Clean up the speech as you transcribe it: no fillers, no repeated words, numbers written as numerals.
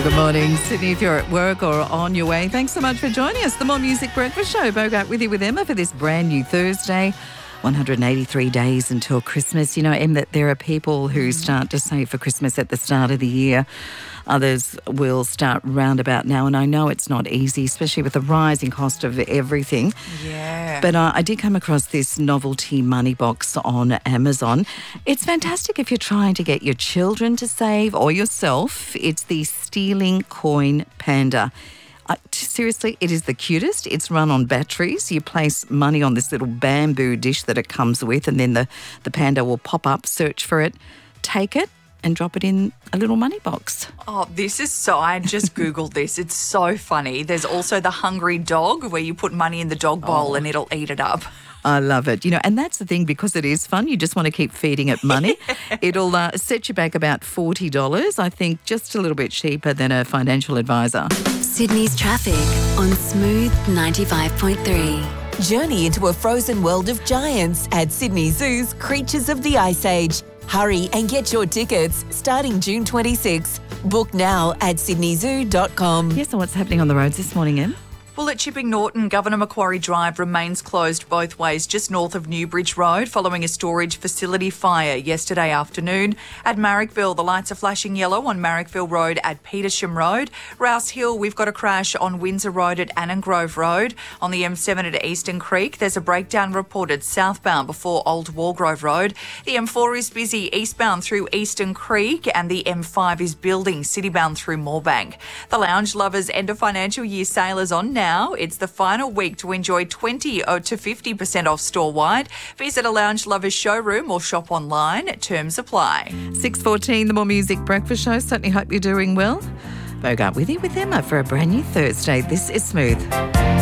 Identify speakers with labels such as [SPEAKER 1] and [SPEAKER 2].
[SPEAKER 1] Good morning, Sydney, if you're at work or on your way. Thanks so much for joining us. The More Music Breakfast Show. Bogart with you with Emma for this brand new Thursday. 183 days until Christmas. You know, Em, that there are people who start to save for Christmas at the start of the year. Others will start roundabout now. And I know it's not easy, especially with the rising cost of everything.
[SPEAKER 2] Yeah.
[SPEAKER 1] But I did come across this novelty money box on Amazon. It's fantastic if you're trying to get your children to save or yourself. It's the Stealing Coin Panda. Seriously, it is the cutest. It's run on batteries. You place money on this little bamboo dish that it comes with, and then the panda will pop up, search for it, take it, and drop it in a little money box.
[SPEAKER 2] Oh, this is so... I just Googled this. It's so funny. There's also the hungry dog where you put money in the dog bowl and it'll eat it up.
[SPEAKER 1] I love it. You know, and that's the thing, because it is fun, you just want to keep feeding it money. It'll set you back about $40. I think just a little bit cheaper than a financial advisor.
[SPEAKER 3] Sydney's traffic on Smooth 95.3.
[SPEAKER 4] Journey into a frozen world of giants at Sydney Zoo's Creatures of the Ice Age. Hurry and get your tickets starting June 26. Book now at sydneyzoo.com.
[SPEAKER 1] Yes, so what's happening on the roads this morning, Em?
[SPEAKER 2] Well, at Chipping Norton, Governor Macquarie Drive remains closed both ways just north of Newbridge Road following a storage facility fire yesterday afternoon. At Marrickville, the lights are flashing yellow on Marrickville Road at Petersham Road. Rouse Hill, we've got a crash on Windsor Road at Annan Grove Road. On the M7 at Eastern Creek, there's a breakdown reported southbound before Old Wargrove Road. The M4 is busy eastbound through Eastern Creek, and the M5 is building citybound through Moorebank. The Lounge Lovers end of financial year sale is on now. It's the final week to enjoy 20 to 50% off store-wide. Visit a Lounge Lovers showroom or shop online. Terms apply.
[SPEAKER 1] 6:14, the More Music Breakfast Show. Certainly hope you're doing well. Bogart with you with Emma for a brand new Thursday. This is Smooth.